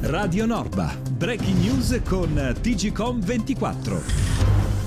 Radio Norba, breaking news con TGcom 24.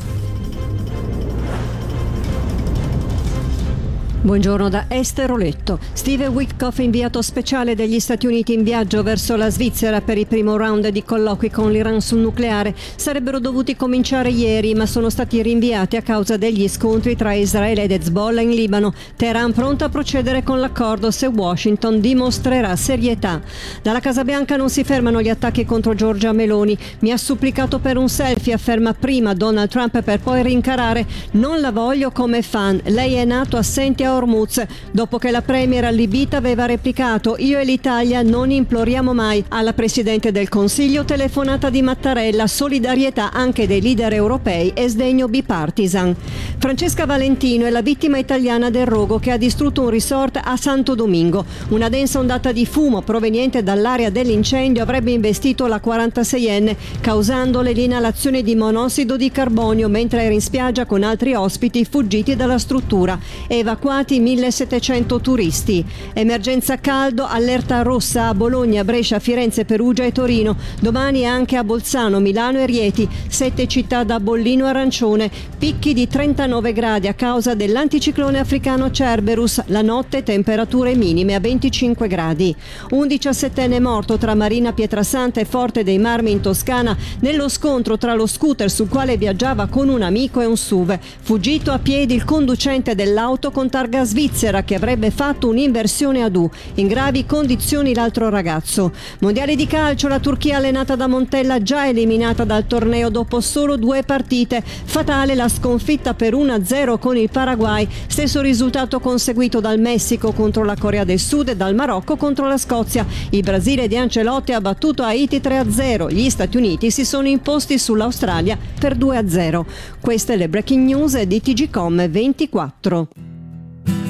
Buongiorno da Esther Oletto. Steve Witkoff, inviato speciale degli Stati Uniti in viaggio verso la Svizzera per il primo round di colloqui con l'Iran sul nucleare, sarebbero dovuti cominciare ieri, ma sono stati rinviati a causa degli scontri tra Israele ed Hezbollah in Libano. Teheran pronta a procedere con l'accordo se Washington dimostrerà serietà. Dalla Casa Bianca non si fermano gli attacchi contro Giorgia Meloni. Mi ha supplicato per un selfie, afferma prima Donald Trump per poi rincarare: non la voglio come fan, lei è nato assente a Hormuz, dopo che la premier allibita aveva replicato: io e l'Italia non imploriamo mai. Alla Presidente del Consiglio telefonata di Mattarella, solidarietà anche dei leader europei e sdegno bipartisan. Francesca Valentino è la vittima italiana del rogo che ha distrutto un resort a Santo Domingo. Una densa ondata di fumo proveniente dall'area dell'incendio avrebbe investito la 46enne, causandole l'inalazione di monossido di carbonio mentre era in spiaggia con altri ospiti fuggiti dalla struttura. Evacuati 1700 turisti. Emergenza caldo, allerta rossa a Bologna, Brescia, Firenze, Perugia e Torino. Domani anche a Bolzano, Milano e Rieti. 7 città da bollino arancione. Picchi di 39 gradi a causa dell'anticiclone africano Cerberus. La notte temperature minime a 25 gradi. Un 17enne morto tra Marina Pietrasanta e Forte dei Marmi in Toscana nello scontro tra lo scooter sul quale viaggiava con un amico e un SUV. Fuggito a piedi il conducente dell'auto con targa svizzera che avrebbe fatto un'inversione ad U. In gravi condizioni l'altro ragazzo. Mondiale di calcio, la Turchia allenata da Montella già eliminata dal torneo dopo solo 2 partite. Fatale la sconfitta per 1-0 con il Paraguay. Stesso risultato conseguito dal Messico contro la Corea del Sud e dal Marocco contro la Scozia. Il Brasile di Ancelotti ha battuto Haiti 3-0. Gli Stati Uniti si sono imposti sull'Australia per 2-0. Queste le breaking news di TGcom 24.